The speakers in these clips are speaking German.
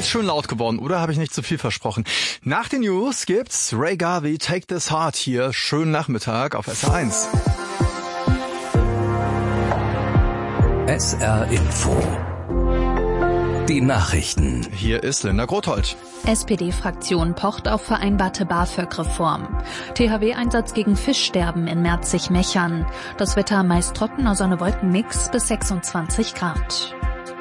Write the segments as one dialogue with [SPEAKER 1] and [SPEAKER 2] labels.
[SPEAKER 1] Ist schön laut geworden, oder? Habe ich nicht zu viel versprochen. Nach den News gibt's Ray Garvey, Take This Heart hier. Schönen Nachmittag auf SR1.
[SPEAKER 2] SR Info. Die Nachrichten.
[SPEAKER 1] Hier ist Linda Grothold.
[SPEAKER 3] SPD-Fraktion pocht auf vereinbarte BAföG-Reform. THW-Einsatz gegen Fischsterben in Merzig-Mechern. Das Wetter meist trockener Sonne-Wolken-Mix bis 26 Grad.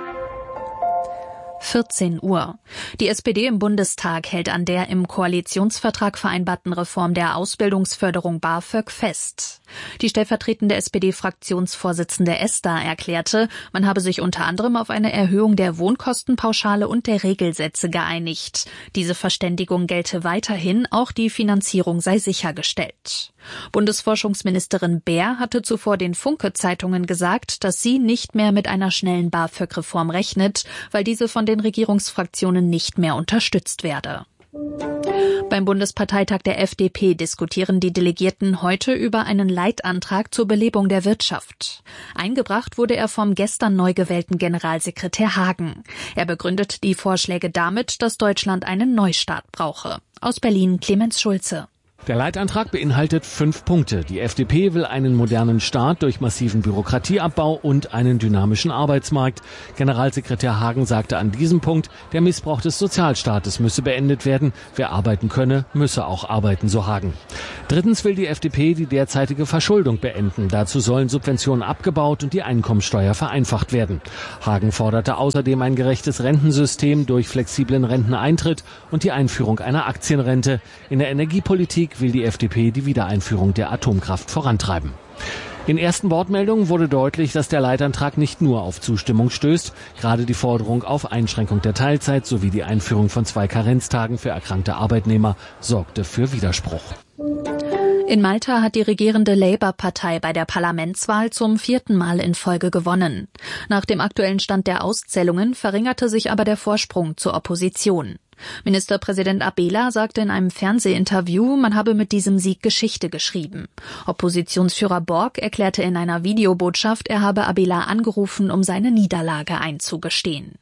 [SPEAKER 3] 14 Uhr. Die SPD im Bundestag hält an der im Koalitionsvertrag vereinbarten Reform der Ausbildungsförderung BAföG fest. Die stellvertretende SPD-Fraktionsvorsitzende Esther erklärte, man habe sich unter anderem auf eine Erhöhung der Wohnkostenpauschale und der Regelsätze geeinigt. Diese Verständigung gelte weiterhin, auch die Finanzierung sei sichergestellt. Bundesforschungsministerin Baer hatte zuvor den Funke-Zeitungen gesagt, dass sie nicht mehr mit einer schnellen BAföG-Reform rechnet, weil diese von den Regierungsfraktionen nicht mehr unterstützt werde. Beim Bundesparteitag der FDP diskutieren die Delegierten heute über einen Leitantrag zur Belebung der Wirtschaft. Eingebracht wurde er vom gestern neu gewählten Generalsekretär Hagen. Er begründet die Vorschläge damit, dass Deutschland einen Neustart brauche. Aus Berlin Clemens Schulze.
[SPEAKER 4] Der Leitantrag beinhaltet 5 Punkte. Die FDP will einen modernen Staat durch massiven Bürokratieabbau und einen dynamischen Arbeitsmarkt. Generalsekretär Hagen sagte an diesem Punkt, der Missbrauch des Sozialstaates müsse beendet werden. Wer arbeiten könne, müsse auch arbeiten, so Hagen. Drittens will die FDP die derzeitige Verschuldung beenden. Dazu sollen Subventionen abgebaut und die Einkommensteuer vereinfacht werden. Hagen forderte außerdem ein gerechtes Rentensystem durch flexiblen Renteneintritt und die Einführung einer Aktienrente. In der Energiepolitik will die FDP die Wiedereinführung der Atomkraft vorantreiben. In ersten Wortmeldungen wurde deutlich, dass der Leitantrag nicht nur auf Zustimmung stößt. Gerade die Forderung auf Einschränkung der Teilzeit sowie die Einführung von 2 Karenztagen für erkrankte Arbeitnehmer sorgte für Widerspruch.
[SPEAKER 3] In Malta hat die regierende Labour-Partei bei der Parlamentswahl zum 4. Mal in Folge gewonnen. Nach dem aktuellen Stand der Auszählungen verringerte sich aber der Vorsprung zur Opposition. Ministerpräsident Abela sagte in einem Fernsehinterview, man habe mit diesem Sieg Geschichte geschrieben. Oppositionsführer Borg erklärte in einer Videobotschaft, er habe Abela angerufen, um seine Niederlage einzugestehen.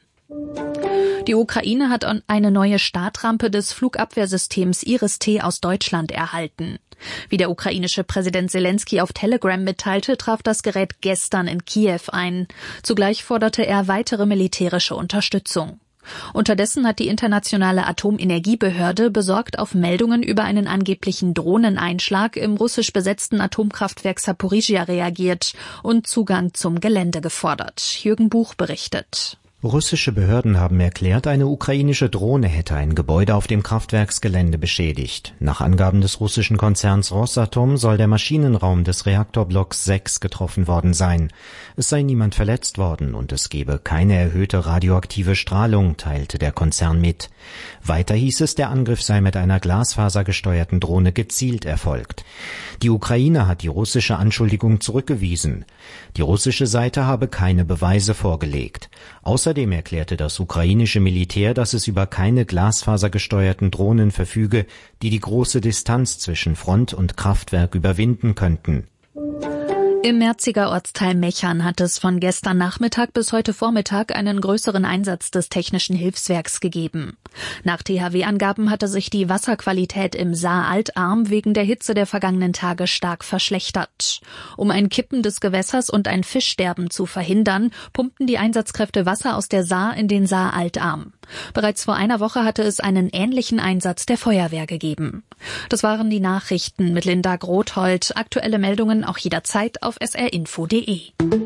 [SPEAKER 3] Die Ukraine hat eine neue Startrampe des Flugabwehrsystems Iris-T aus Deutschland erhalten. Wie der ukrainische Präsident Zelensky auf Telegram mitteilte, traf das Gerät gestern in Kiew ein. Zugleich forderte er weitere militärische Unterstützung. Unterdessen hat die internationale Atomenergiebehörde besorgt auf Meldungen über einen angeblichen Drohneneinschlag im russisch besetzten Atomkraftwerk Saporizhia reagiert und Zugang zum Gelände gefordert. Jürgen Buch berichtet.
[SPEAKER 5] Russische Behörden haben erklärt, eine ukrainische Drohne hätte ein Gebäude auf dem Kraftwerksgelände beschädigt. Nach Angaben des russischen Konzerns Rosatom soll der Maschinenraum des Reaktorblocks 6 getroffen worden sein. Es sei niemand verletzt worden und es gebe keine erhöhte radioaktive Strahlung, teilte der Konzern mit. Weiter hieß es, der Angriff sei mit einer glasfasergesteuerten Drohne gezielt erfolgt. Die Ukraine hat die russische Anschuldigung zurückgewiesen. Die russische Seite habe keine Beweise vorgelegt. Außerdem erklärte das ukrainische Militär, dass es über keine glasfasergesteuerten Drohnen verfüge, die die große Distanz zwischen Front und Kraftwerk überwinden könnten.
[SPEAKER 3] Im Merziger Ortsteil Mechern hat es von gestern Nachmittag bis heute Vormittag einen größeren Einsatz des Technischen Hilfswerks gegeben. Nach THW-Angaben hatte sich die Wasserqualität im Saar-Altarm wegen der Hitze der vergangenen Tage stark verschlechtert. Um ein Kippen des Gewässers und ein Fischsterben zu verhindern, pumpten die Einsatzkräfte Wasser aus der Saar in den Saar-Altarm. Bereits vor einer Woche hatte es einen ähnlichen Einsatz der Feuerwehr gegeben. Das waren die Nachrichten mit Linda Grothold. Aktuelle Meldungen auch jederzeit auf srinfo.de.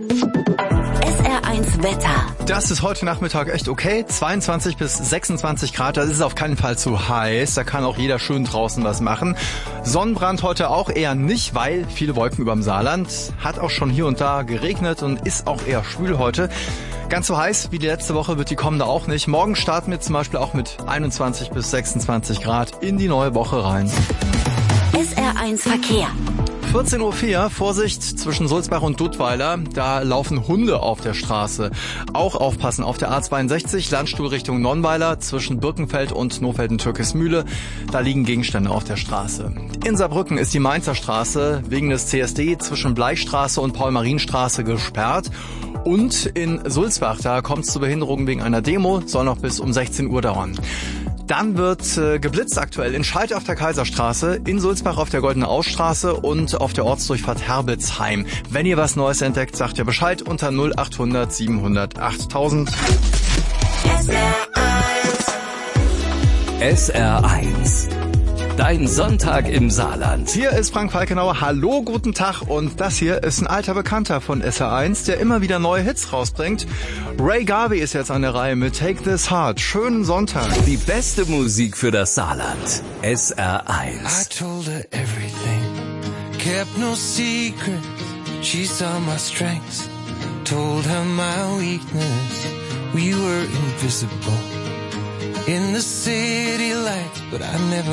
[SPEAKER 6] SR1 Wetter.
[SPEAKER 1] Das ist heute Nachmittag echt okay. 22 bis 26 Grad, das ist auf keinen Fall zu heiß. Da kann auch jeder schön draußen was machen. Sonnenbrand heute auch eher nicht, weil viele Wolken überm Saarland. Hat auch schon hier und da geregnet und ist auch eher schwül heute. Ganz so heiß wie die letzte Woche wird die kommende auch nicht. Morgen starten wir zum Beispiel auch mit 21 bis 26 Grad in die neue Woche rein.
[SPEAKER 6] SR1 Verkehr.
[SPEAKER 1] 14.04 Uhr, Vorsicht zwischen Sulzbach und Duttweiler, da laufen Hunde auf der Straße. Auch aufpassen auf der A62, Landstuhl Richtung Nonnweiler, zwischen Birkenfeld und Nohfelden-Türkismühle, da liegen Gegenstände auf der Straße. In Saarbrücken ist die Mainzer Straße wegen des CSD zwischen Bleichstraße und Paul-Marien-Straße gesperrt. Und in Sulzbach, da kommt es zu Behinderungen wegen einer Demo, soll noch bis um 16 Uhr dauern. Dann wird geblitzt aktuell in Schalt auf der Kaiserstraße, in Sulzbach auf der Goldene Ausstraße und auf der Ortsdurchfahrt Herbitzheim. Wenn ihr was Neues entdeckt, sagt ihr Bescheid unter 0800 700 8000.
[SPEAKER 2] SR1. Dein Sonntag im Saarland.
[SPEAKER 1] Hier ist Frank Falkenauer. Hallo, guten Tag. Und das hier ist ein alter Bekannter von SR1, der immer wieder neue Hits rausbringt. Ray Garvey ist jetzt an der Reihe mit Take This Heart. Schönen Sonntag.
[SPEAKER 2] Die beste Musik für das Saarland. SR1.
[SPEAKER 7] I told her everything, kept no secret. She saw my strengths, told her my weakness. We were invisible in the city lights, but I never